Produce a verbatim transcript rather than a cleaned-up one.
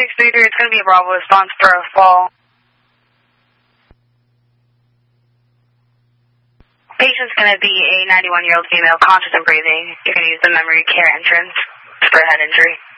six three three, it's going to be a Bravo response for a fall. Patient's going to be a ninety-one-year-old female, conscious and breathing. You're going to use the memory care entrance for a head injury.